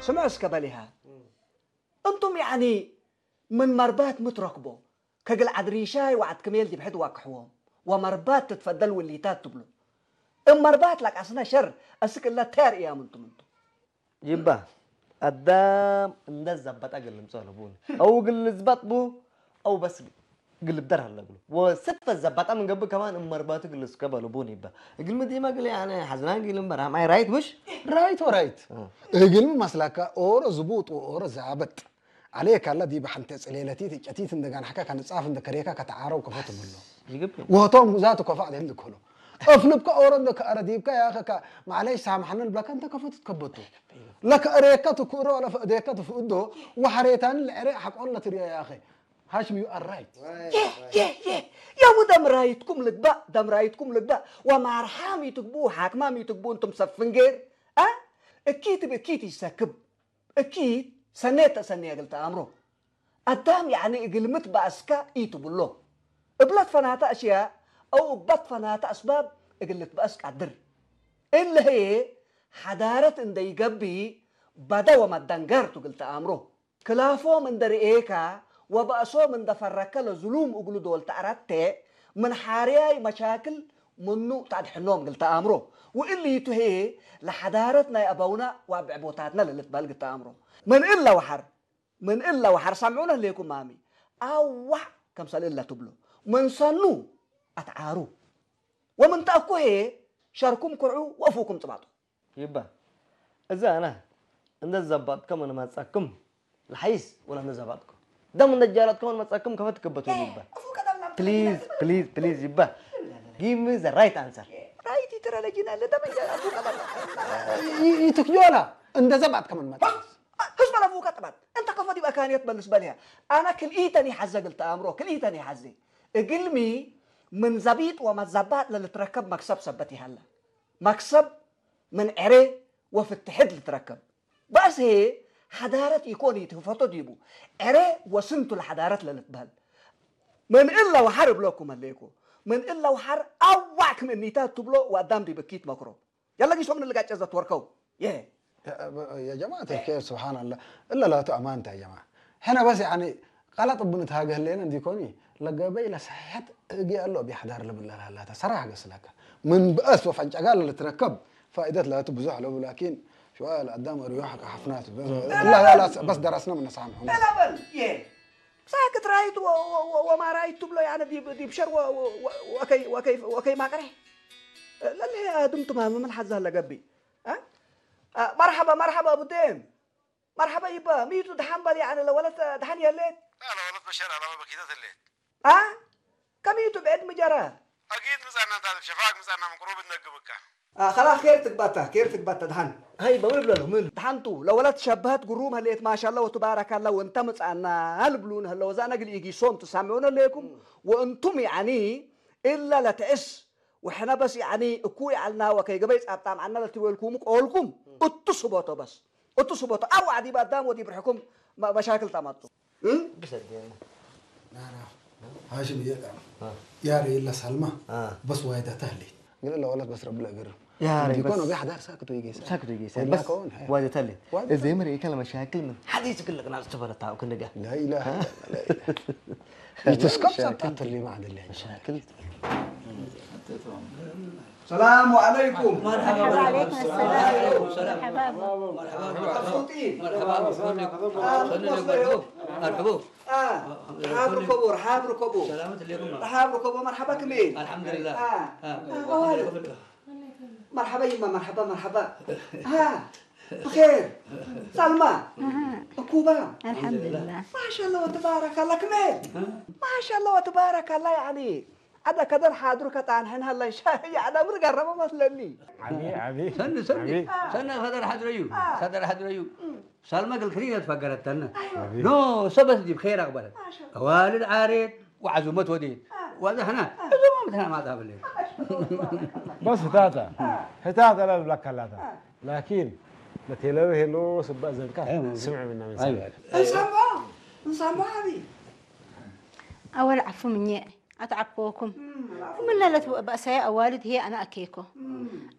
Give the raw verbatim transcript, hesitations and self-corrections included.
سمعوا سكبلها أنتم يعني من مربات متركبوا كجل عدريشاي وعد كميل دي بحد واقحوهم ومربات تتفضلوا اللي تاتبلوا أم مربات لك عسنا شر أسك الله تار يا منتم أنتم يبا الدام ندز زبط أقل مصالحون أو قل زبط بو أو بس قلب درها اللي أقوله وستة زبطة من قبل كمان أم مربات قل سكبلوا بوني با قل مدي ما قل يعني حزنان قل مرة معي رايت مش رايت ورايت قل مسلكة أور زبوط وأور زعبت عليك الله دي بحنت سليلتي تجتيت إن كان حكى كان تصاف إن كريكا كتعارو كفتو منه وهتوم ذاته كفاعل عندك كله أفلبك أورندك أرديبك يا أخي معليش سامحنا البلاك أنت كفت تكبتو لك أريكة تكورو ولا فأديكة تفقده وحريتان العرق حق الله تري يا أخي هاشم يو ار رايت يه يه يه يا ودم رايتكم لقبا دم رايتكم لقبا وما رحامي تكبو حاكمامي تكبو أنتم سفنجير أه أكيد بأكيد يسكب أكيد سنيت سنية قلت أمره الدام يعني قلمت بأسكا إيتو بالله بلاد فناتا أشياء أو بط فناتا أسباب قلت بأسكا عدر إلا هي حضارة إن دي قبي بدا وما دنقرتو قلت أمره كلافو من دري إيكا وبأسو من دفرك لظلوم أقولوا دول تعرضت من حارياي مشاكل منو تعد حنوم قلت أمره وإلي يتهي لحضارتنا يا أبونا وعبوتاتنا اللي تبال قلت أمره من إلا وحر من إلا وحر سمعونا ليكم مامي أو كم سال إلا تبلو من صنو أتعارو ومن تأكوه شاركم كرعو وأفوكم تبعطوا يبا إذا أنا عند الزبط كم أنا ما تسكم الحيس ولا عند زبطكم ده من الجالات كمان ما تسكم كم تكبتوا يبا بليز بليز بليز يبا give me the right answer رايتي ترى لجينا اللي ده من جالات يتكيولا عند زبط كمان ما هش ما لفوك تبعت أنت كفدي بأكانيات بالنسبة لها أنا كل إيتني حزة قلت أمره كل إيتني حزة قلمي من زبيط وما زبط للتركب مكسب سبتي هلا مكسب من عري وفي التحد لتركب بس هي حضارة يكون يتفتو ديبو عري وسنتو الحضارة للتبهل من إلا وحرب لكم الليكو من إلا وحر أوعك من نيتات تبلو وقدام دي بكيت مكرو يلا جيشو من اللي قاعد جزا توركو يه يا جماعة الكيف سبحان الله إلا لا تأمانت يا جماعة هنا بس يعني غلط بنت هاجه لنا ديكوني لقى لا صحيح قال له بيحضر له بالله لا تسرع قصلك من بأس وفجأة قال اللي تركب فائدة لا تبزح له ولكن شو قال قدام ريوحك حفنات لا لا بس درسنا من سامحهم لا لا بل يه ساكت رايت وما رايت تبلو يعني دي دي بشر وكي وكي وكي ما كره لا لا دمتم من حد هلا قبي ها أه؟ مرحبا مرحبا ابو ديم مرحبا يبا ميتو دحان بالي يعني لو ولد دحان يا ليت انا ولد بشر على ما بكيتات الليل ها كم يتو بعد مجرى اكيد مزعنا انت شفاك مزعنا من قروب النقبك اه خلاص خير تكبتا خير تكبتا دحان هاي بقول له من دحانتو لو ولد شبهت قروم هليت ما شاء الله وتبارك الله وانت مصعنا هلبلون هلا وزانا قل يجي صوم تسامعون لكم وانتم يعني الا لا تأس وحنا بس يعني اكوي علنا وكي قبيس ابطام عنا لتويلكم قولكم اتصبوتو بس اتصبوتو او عدي بقدام ودي برحكم مشاكل تاماتو بس يعني لا لا هاشم يا يا ريلا سلمى بس وايد تهلي قال له ولد بس رب لا قرب يا ري يكونوا بيحضر ساكت ويجي ساكت ويجي بس وايد تهلي زي ما يكلم مشاكل من حديث كل ناس تفرتها وكنا جا لا اله الا الله يتسكب ساكت اللي ما عند الله مشاكل السلام عليكم مرحبا وعليكم السلام مرحبا مرحبا مرحبا مرحبا اه رحاب ركبوا رحاب ركبوا سلامة عليكم رحاب ركبوا مرحبا كمين الحمد لله اه مرحبا يما مرحبا مرحبا ها بخير سلمى كوبا الحمد لله ما شاء الله وتبارك الله كمين ما شاء الله وتبارك الله يعني هذا كدر حاضرك عن هن هلا شاي يعني أمر قرب مثلني عبي عبي سنة سنة سنة هذا حد ريو هذا حد ريو سلمى قال خلينا تفكرت لنا نو سبس دي بخير أقبل والد عارض وعزومات ودين وهذا هنا عزومات هنا ما ذهب الليل بس هتاتا هتاتا لا بلاك هلاتا لكن نتيلو هلو سبا زنكا سمع منا من سمع نسمع نسمع هذه أول عفو مني أتعبوكم ومن لا بأسايا أوالد هي أنا أكيكو